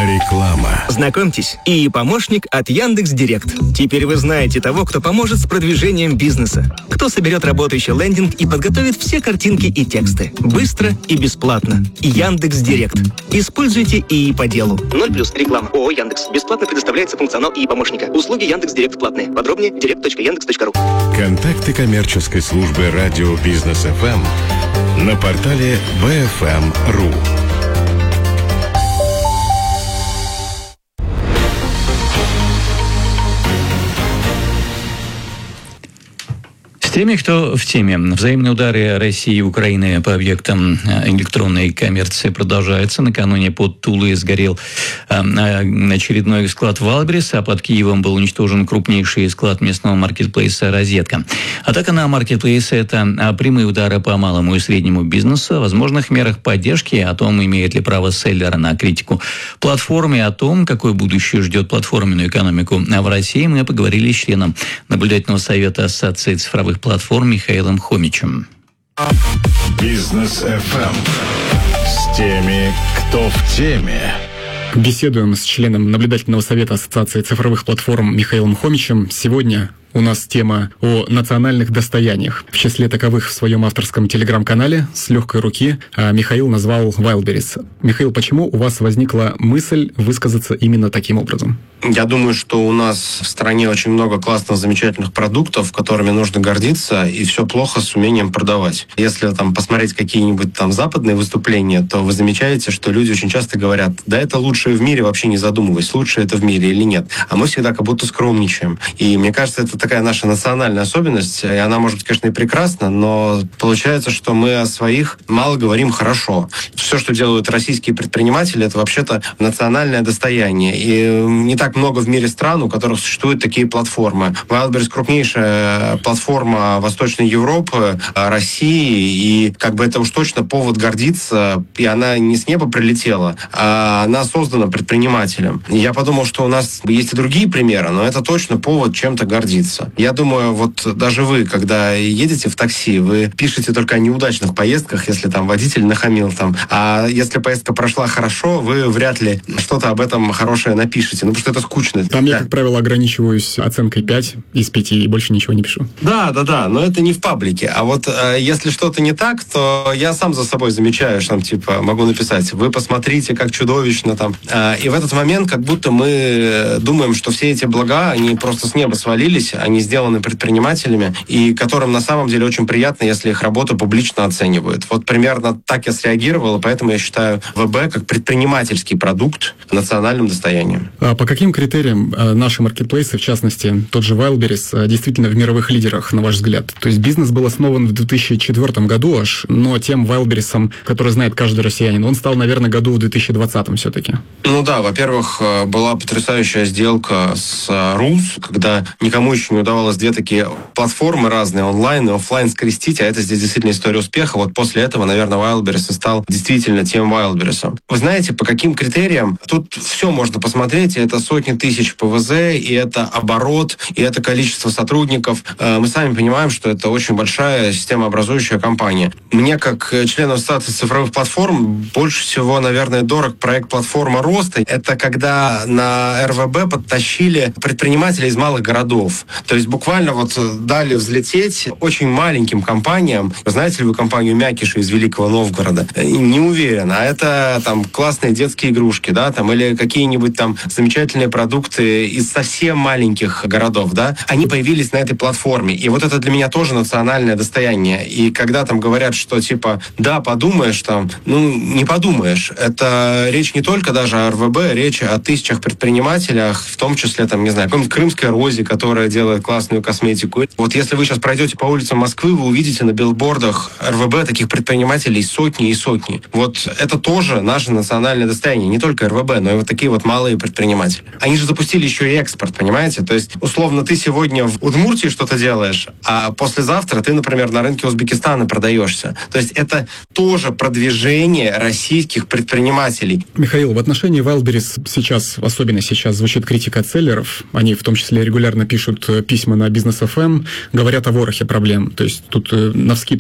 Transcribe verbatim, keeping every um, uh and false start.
Реклама. Знакомьтесь, ИИ помощник от Яндекс.Директ. Теперь вы знаете того, кто поможет с продвижением бизнеса, кто соберет работающий лендинг и подготовит все картинки и тексты. Быстро и бесплатно. Яндекс.Директ. Используйте ИИ по делу. ноль плюс реклама. ООО Яндекс. Бесплатно предоставляется функционал ИИ помощника. Услуги Яндекс.Директ платные. Подробнее директ точка яндекс точка ру. Контакты коммерческой службы радио Бизнес эф эм на портале би эф эм точка ру. Теми, кто в теме. Взаимные удары России и Украины по объектам электронной коммерции продолжаются. Накануне под Тулой сгорел очередной склад Вайлдберрис, а под Киевом был уничтожен крупнейший склад местного маркетплейса «Розетка». Атака на маркетплейсы – это прямые удары по малому и среднему бизнесу, о возможных мерах поддержки, о том, имеет ли право селлера на критику платформы, о том, какое будущее ждет платформенную экономику в России, мы поговорили с членом наблюдательного совета Ассоциации цифровых платформ Михаилом Хомичем. Бизнес эф эм с теми, кто в теме. Беседуем с членом наблюдательного совета Ассоциации цифровых платформ Михаилом Хомичем. Сегодня у нас тема о национальных достояниях. В числе таковых в своем авторском телеграм-канале с легкой руки Михаил назвал Вайлдберрис. Михаил, почему у вас возникла мысль высказаться именно таким образом? Я думаю, что у нас в стране очень много классных, замечательных продуктов, которыми нужно гордиться, и все плохо с умением продавать. Если там посмотреть какие-нибудь там западные выступления, то вы замечаете, что люди очень часто говорят: да это лучшее в мире, вообще не задумываясь, лучшее это в мире или нет. А мы всегда как будто скромничаем. И мне кажется, это такая наша национальная особенность, и она может быть, конечно, и прекрасна, но получается, что мы о своих мало говорим хорошо. Все, что делают российские предприниматели, это вообще-то национальное достояние. И не так много в мире стран, у которых существуют такие платформы. Wildberries — крупнейшая платформа Восточной Европы, России, и как бы это уж точно повод гордиться, и она не с неба прилетела, а она создана предпринимателем. И я подумал, что у нас есть и другие примеры, но это точно повод чем-то гордиться. Я думаю, вот даже вы, когда едете в такси, вы пишете только о неудачных поездках, если там водитель нахамил там, а если поездка прошла хорошо, вы вряд ли что-то об этом хорошее напишете, ну потому что это скучно. Там да. я, как правило, ограничиваюсь оценкой пять из пяти и больше ничего не пишу. Да, да, да, но это не в паблике. А вот э, если что-то не так, то я сам за собой замечаю, что там, типа, могу написать: вы посмотрите, как чудовищно там. Э, и в этот момент как будто мы думаем, что все эти блага, они просто с неба свалились, они сделаны предпринимателями, и которым на самом деле очень приятно, если их работу публично оценивают. Вот примерно так я среагировал, и поэтому я считаю ВБ как предпринимательский продукт национальным достоянием. А по каким критериям наши маркетплейсы, в частности, тот же Wildberries, действительно в мировых лидерах, на ваш взгляд? То есть бизнес был основан в две тысячи четвёртом году аж, но тем Wildberries, который знает каждый россиянин, он стал, наверное, году в две тысячи двадцатом все-таки. Ну да, во-первых, была потрясающая сделка с Рус, когда никому еще не удавалось две такие платформы разные, онлайн и офлайн, скрестить, а это здесь действительно история успеха. Вот после этого, наверное, Wildberries стал действительно тем Wildberries. Вы знаете, по каким критериям? Тут все можно посмотреть, и это сотни тысяч ПВЗ, и это оборот, и это количество сотрудников. Мы сами понимаем, что это очень большая системообразующая компания. Мне, как члену Ассоциации цифровых платформ, больше всего, наверное, дорог проект «Платформа роста». Это когда на эр вэ бэ подтащили предпринимателей из малых городов. То есть буквально вот дали взлететь очень маленьким компаниям. Знаете ли вы компанию Мякиши из Великого Новгорода? Не уверен. А это там классные детские игрушки, да, там, или какие-нибудь там замечательные продукты из совсем маленьких городов, да, они появились на этой платформе. И вот это для меня тоже национальное достояние. И когда там говорят, что типа, да, подумаешь там, ну, не подумаешь. Это речь не только даже о эр вэ бэ, речь о тысячах предпринимателях, в том числе, там, не знаю, какой-нибудь Крымская Розе, которая делает классную косметику. Вот если вы сейчас пройдете по улицам Москвы, вы увидите на билбордах эр вэ бэ таких предпринимателей сотни и сотни. Вот это тоже наше национальное достояние. Не только эр вэ бэ, но и вот такие вот малые предприниматели. Они же запустили еще и экспорт, понимаете? То есть, условно, ты сегодня в Удмуртии что-то делаешь, а послезавтра ты, например, на рынке Узбекистана продаешься. То есть это тоже продвижение российских предпринимателей. Михаил, в отношении Wildberries сейчас, особенно сейчас, звучит критика от селлеров. Они в том числе регулярно пишут письма на Бизнес эф эм, говорят о ворохе проблем. То есть тут навскидку